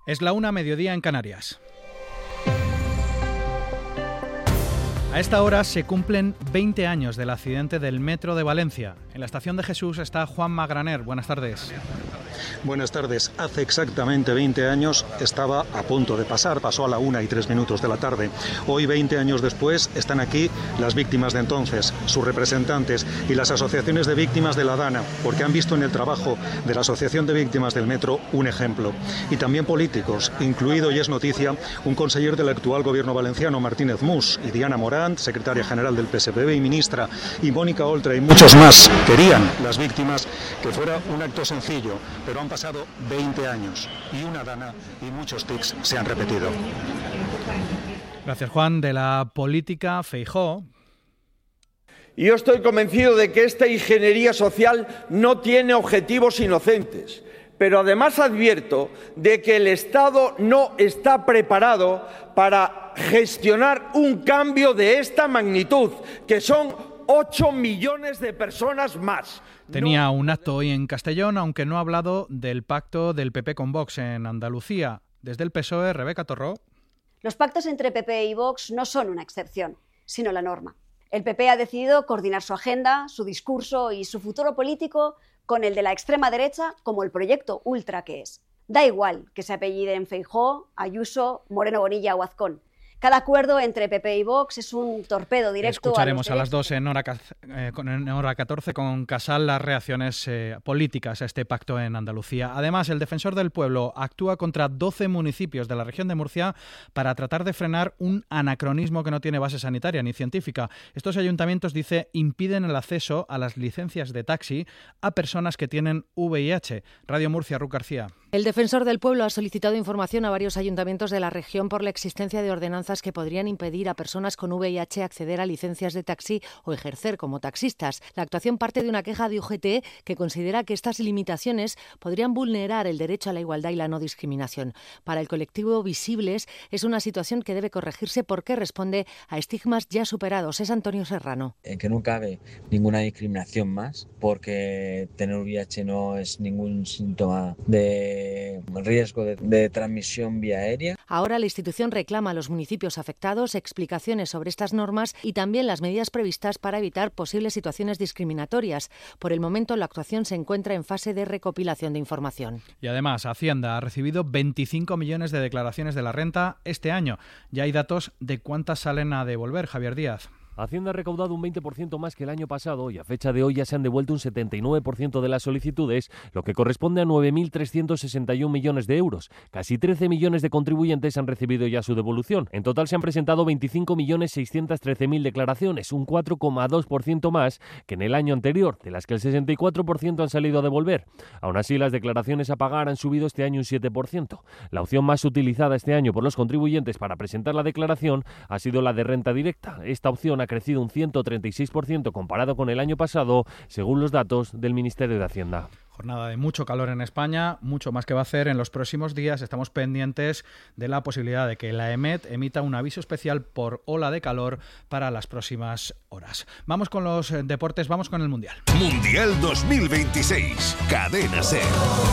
Es la 1:00, mediodía en Canarias. A esta hora se cumplen 20 años del accidente del metro de Valencia. En la estación de Jesús está Juan Magraner. Buenas tardes. Buenas tardes. Hace exactamente 20 años estaba a punto de pasó a la 1:03 de la tarde. Hoy, 20 años después, están aquí las víctimas de entonces, sus representantes y las asociaciones de víctimas de la Dana, porque han visto en el trabajo de la Asociación de Víctimas del Metro un ejemplo. Y también políticos, incluido, y es noticia, un conseller del actual gobierno valenciano, Martínez Mus, y Diana Morant, secretaria general del PSPB y ministra, y Mónica Oltra y muchos más. Querían las víctimas que fuera un acto sencillo, pero han pasado 20 años y una Dana y muchos tics se han repetido. Gracias, Juan. De la política, Feijóo. Y yo estoy convencido de que esta ingeniería social no tiene objetivos inocentes, pero además advierto de que el Estado no está preparado para gestionar un cambio de esta magnitud, que son 8 millones de personas más. Tenía un acto hoy en Castellón, aunque no ha hablado del pacto del PP con Vox en Andalucía. Desde el PSOE, Rebeca Torró. Los pactos entre PP y Vox no son una excepción, sino la norma. El PP ha decidido coordinar su agenda, su discurso y su futuro político con el de la extrema derecha como el proyecto ultra que es. Da igual que se apelliden Feijóo, Ayuso, Moreno Bonilla o Azcón. Cada acuerdo entre PP y Vox es un torpedo directo. Escucharemos a las 2 en hora 14 con Casal las reacciones políticas a este pacto en Andalucía. Además, el Defensor del Pueblo actúa contra 12 municipios de la región de Murcia para tratar de frenar un anacronismo que no tiene base sanitaria ni científica. Estos ayuntamientos, dice, impiden el acceso a las licencias de taxi a personas que tienen VIH. Radio Murcia, Ruth García. El Defensor del Pueblo ha solicitado información a varios ayuntamientos de la región por la existencia de ordenanzas que podrían impedir a personas con VIH acceder a licencias de taxi o ejercer como taxistas. La actuación parte de una queja de UGT que considera que estas limitaciones podrían vulnerar el derecho a la igualdad y la no discriminación. Para el colectivo Visibles es una situación que debe corregirse porque responde a estigmas ya superados. Es Antonio Serrano. Que no cabe ninguna discriminación más, porque tener VIH no es ningún síntoma de riesgo de transmisión vía aérea. Ahora la institución reclama a los municipios afectados explicaciones sobre estas normas y también las medidas previstas para evitar posibles situaciones discriminatorias. Por el momento, la actuación se encuentra en fase de recopilación de información. Y además, Hacienda ha recibido 25 millones de declaraciones de la renta este año. Ya hay datos de cuántas salen a devolver. Javier Díaz. Hacienda ha recaudado un 20% más que el año pasado y a fecha de hoy ya se han devuelto un 79% de las solicitudes, lo que corresponde a 9.361 millones de euros. Casi 13 millones de contribuyentes han recibido ya su devolución. En total se han presentado 25.613.000 declaraciones, un 4,2% más que en el año anterior, de las que el 64% han salido a devolver. Aún así, las declaraciones a pagar han subido este año un 7%. La opción más utilizada este año por los contribuyentes para presentar la declaración ha sido la de renta directa. Esta opción ha crecido un 136% comparado con el año pasado, según los datos del Ministerio de Hacienda. Jornada de mucho calor en España, mucho más que va a hacer en los próximos días. Estamos pendientes de la posibilidad de que la EMET emita un aviso especial por ola de calor para las próximas horas. Vamos con los deportes, vamos con el Mundial. Mundial 2026, Cadena SER.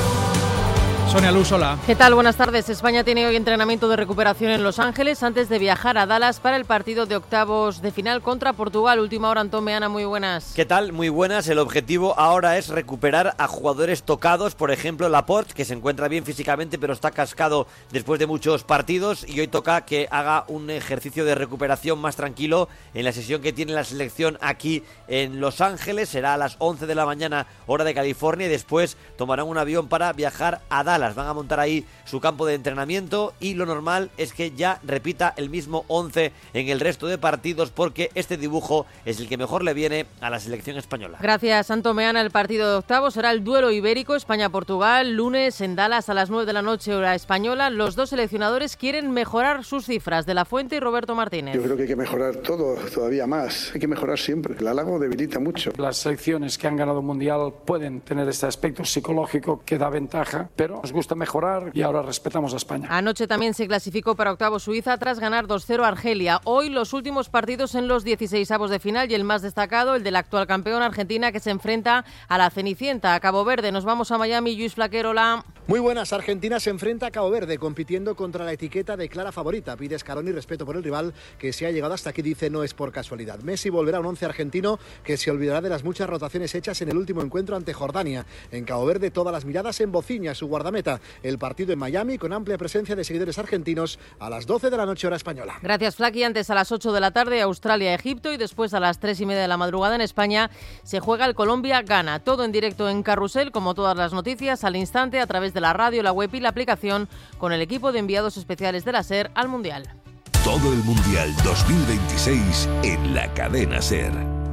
Sonia Luz, hola. ¿Qué tal? Buenas tardes. España tiene hoy entrenamiento de recuperación en Los Ángeles antes de viajar a Dallas para el partido de octavos de final contra Portugal. Última hora, Antón Meana, muy buenas. ¿Qué tal? Muy buenas. El objetivo ahora es recuperar a jugadores tocados, por ejemplo Laporte, que se encuentra bien físicamente pero está cascado después de muchos partidos, y hoy toca que haga un ejercicio de recuperación más tranquilo en la sesión que tiene la selección aquí en Los Ángeles. Será a las 11 de la mañana, hora de California, y después tomarán un avión para viajar a Dallas. Van a montar ahí su campo de entrenamiento y lo normal es que ya repita el mismo 11 en el resto de partidos, porque este dibujo es el que mejor le viene a la selección española. Gracias, Antón Meana. El partido de octavos será el duelo ibérico España-Portugal, lunes en Dallas a las 9 de la noche, hora española. Los dos seleccionadores quieren mejorar sus cifras. De la Fuente y Roberto Martínez. Yo creo que hay que mejorar todo, todavía más. Hay que mejorar siempre. El halago debilita mucho. Las selecciones que han ganado un mundial pueden tener este aspecto psicológico que da ventaja, pero nos gusta mejorar y ahora respetamos a España. Anoche también se clasificó para octavos Suiza tras ganar 2-0 a Argelia. Hoy los últimos partidos en los 16avos de final y el más destacado, el del actual campeón Argentina, que se enfrenta a la Cenicienta, a Cabo Verde. Nos vamos a Miami. Lluís Flaquer, hola. Muy buenas, Argentina se enfrenta a Cabo Verde compitiendo contra la etiqueta de clara favorita. Pide Scaloni respeto por el rival que se ha llegado hasta aquí, dice no es por casualidad. Messi volverá a un 11 argentino que se olvidará de las muchas rotaciones hechas en el último encuentro ante Jordania. En Cabo Verde todas las miradas en Bociña, su guardameta. El partido en Miami con amplia presencia de seguidores argentinos a las 12 de la noche hora española. Gracias, Flaqui. Antes a las 8 de la tarde Australia-Egipto y después a las 3:30 de la madrugada en España se juega el Colombia-Ghana. Todo en directo en Carrusel, como todas las noticias, al instante a través de la radio, la web y la aplicación, con el equipo de enviados especiales de la SER al Mundial. Todo el Mundial 2026 en la cadena SER.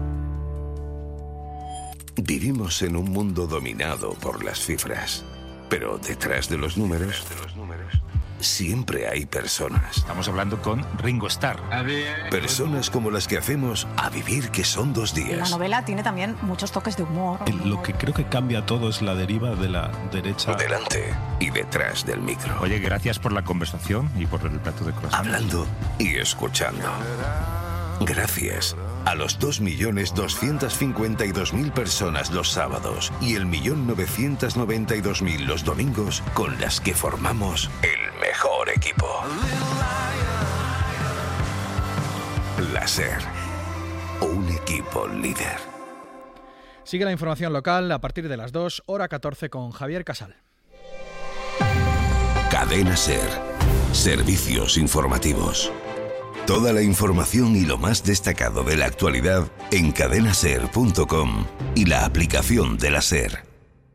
Vivimos en un mundo dominado por las cifras, pero detrás de los números siempre hay personas. Estamos hablando con Ringo Starr. Personas como las que hacemos A Vivir, que son 2 días. La novela tiene también muchos toques de humor. Lo que creo que cambia todo es la deriva de la derecha. Delante y detrás del micro. Oye, gracias por la conversación y por el plato de croissant. Hablando y escuchando. Gracias a los 2.252.000 personas los sábados y el 1.992.000 los domingos, con las que formamos el mejor equipo. La SER, un equipo líder. Sigue la información local a partir de las 2, hora 14 con Javier Casal. Cadena SER, servicios informativos. Toda la información y lo más destacado de la actualidad en cadenaser.com y la aplicación de la SER.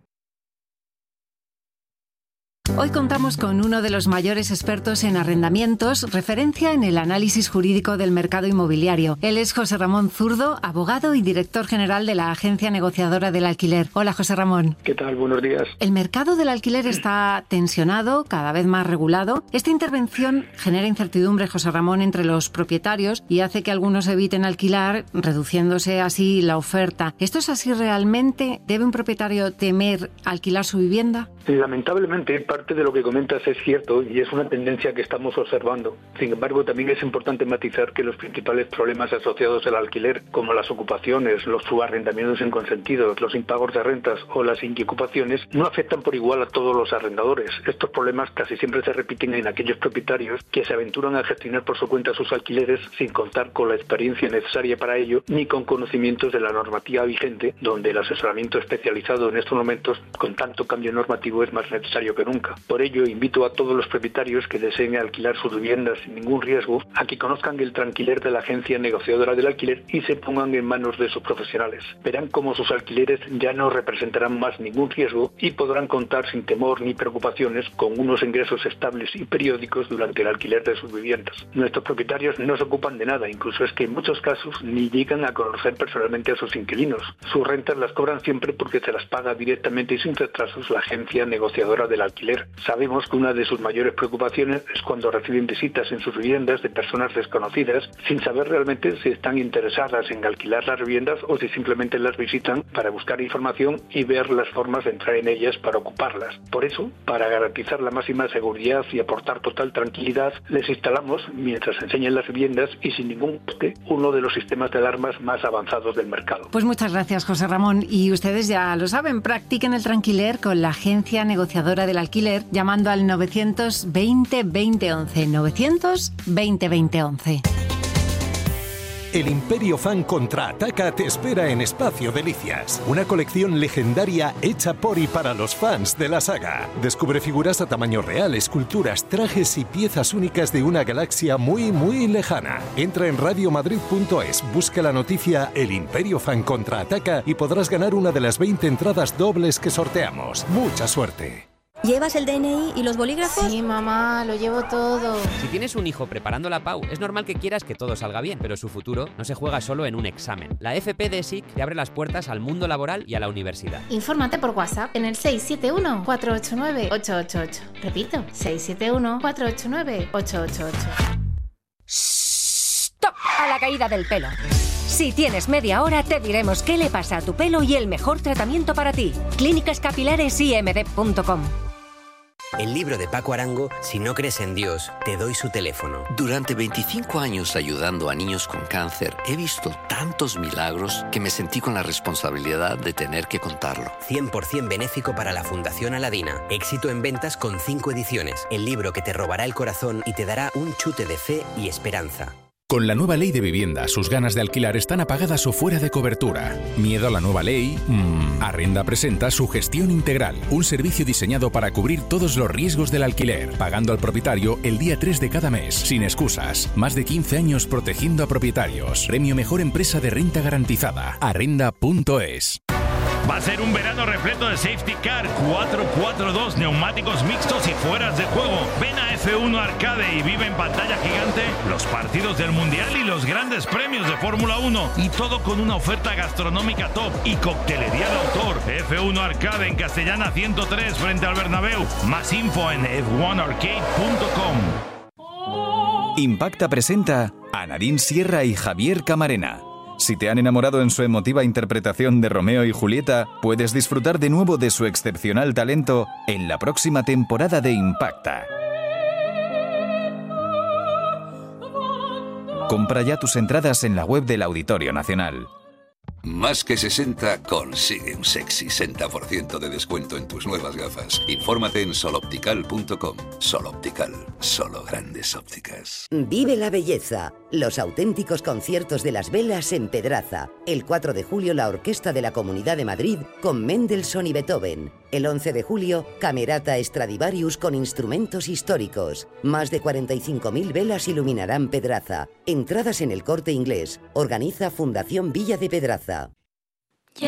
Hoy contamos con uno de los mayores expertos en arrendamientos, referencia en el análisis jurídico del mercado inmobiliario. Él es José Ramón Zurdo, abogado y director general de la Agencia Negociadora del Alquiler. Hola, José Ramón. ¿Qué tal? Buenos días. El mercado del alquiler está tensionado, cada vez más regulado. Esta intervención genera incertidumbre, José Ramón, entre los propietarios y hace que algunos eviten alquilar, reduciéndose así la oferta. ¿Esto es así realmente? ¿Debe un propietario temer alquilar su vivienda? Lamentablemente, parte de lo que comentas es cierto y es una tendencia que estamos observando. Sin embargo, también es importante matizar que los principales problemas asociados al alquiler, como las ocupaciones, los subarrendamientos inconsentidos, los impagos de rentas o las inquiocupaciones, no afectan por igual a todos los arrendadores. Estos problemas casi siempre se repiten en aquellos propietarios que se aventuran a gestionar por su cuenta sus alquileres sin contar con la experiencia necesaria para ello ni con conocimientos de la normativa vigente, donde el asesoramiento especializado en estos momentos, con tanto cambio normativo, es más necesario que nunca. Por ello, invito a todos los propietarios que deseen alquilar sus viviendas sin ningún riesgo a que conozcan el Tranquiler de la Agencia Negociadora del Alquiler y se pongan en manos de sus profesionales. Verán cómo sus alquileres ya no representarán más ningún riesgo y podrán contar sin temor ni preocupaciones con unos ingresos estables y periódicos durante el alquiler de sus viviendas. Nuestros propietarios no se ocupan de nada, incluso es que en muchos casos ni llegan a conocer personalmente a sus inquilinos. Sus rentas las cobran siempre porque se las paga directamente y sin retrasos la Agencia Negociadora del Alquiler. Sabemos que una de sus mayores preocupaciones es cuando reciben visitas en sus viviendas de personas desconocidas sin saber realmente si están interesadas en alquilar las viviendas o si simplemente las visitan para buscar información y ver las formas de entrar en ellas para ocuparlas. Por eso, para garantizar la máxima seguridad y aportar total tranquilidad, les instalamos, mientras enseñan las viviendas y sin ningún coste, uno de los sistemas de alarmas más avanzados del mercado. Pues muchas gracias, José Ramón. Y ustedes ya lo saben, practiquen el Tranquiler con la Agencia Negociadora del Alquiler llamando al 920 2011. 920 2011. El Imperio Fan contraataca te espera en Espacio Delicias, una colección legendaria hecha por y para los fans de la saga. Descubre figuras a tamaño real, esculturas, trajes y piezas únicas de una galaxia muy, muy lejana. Entra en radiomadrid.es, busca la noticia El Imperio Fan contraataca y podrás ganar una de las 20 entradas dobles que sorteamos. ¡Mucha suerte! ¿Llevas el DNI y los bolígrafos? Sí, mamá, lo llevo todo. Si tienes un hijo preparando la PAU, es normal que quieras que todo salga bien, pero su futuro no se juega solo en un examen. La FP de SIC te abre las puertas al mundo laboral y a la universidad. Infórmate por WhatsApp en el 671-489-888. Repito, 671-489-888. ¡Stop! A la caída del pelo. Si tienes media hora, te diremos qué le pasa a tu pelo y el mejor tratamiento para ti. Clínicas Capilares IMD.com. El libro de Paco Arango, Si no crees en Dios, te doy su teléfono. Durante 25 años ayudando a niños con cáncer, he visto tantos milagros que me sentí con la responsabilidad de tener que contarlo. 100% benéfico para la Fundación Aladina. Éxito en ventas con 5 ediciones. El libro que te robará el corazón y te dará un chute de fe y esperanza. Con la nueva ley de vivienda, sus ganas de alquilar están apagadas o fuera de cobertura. ¿Miedo a la nueva ley? Arrenda presenta su gestión integral, un servicio diseñado para cubrir todos los riesgos del alquiler, pagando al propietario el día 3 de cada mes, sin excusas. Más de 15 años protegiendo a propietarios. Premio Mejor Empresa de Renta Garantizada. Arrenda.es. Va a ser un verano repleto de safety car, 442, neumáticos mixtos y fueras de juego. Ven a F1 Arcade y vive en pantalla gigante los partidos del Mundial y los grandes premios de Fórmula 1. Y todo con una oferta gastronómica top y coctelería de autor. F1 Arcade en Castellana 103 frente al Bernabéu. Más info en f1arcade.com. Impacta presenta a Nadine Sierra y Javier Camarena. Si te han enamorado en su emotiva interpretación de Romeo y Julieta, puedes disfrutar de nuevo de su excepcional talento en la próxima temporada de Impacta. Compra ya tus entradas en la web del Auditorio Nacional. Más que 60 consigue un sexy 60% de descuento en tus nuevas gafas. Infórmate en soloptical.com. Soloptical, solo grandes ópticas. Vive la belleza. Los auténticos conciertos de las velas en Pedraza. El 4 de julio la Orquesta de la Comunidad de Madrid con Mendelssohn y Beethoven. El 11 de julio, Camerata Stradivarius con instrumentos históricos. Más de 45.000 velas iluminarán Pedraza. Entradas en El Corte Inglés. Organiza Fundación Villa de Pedraza.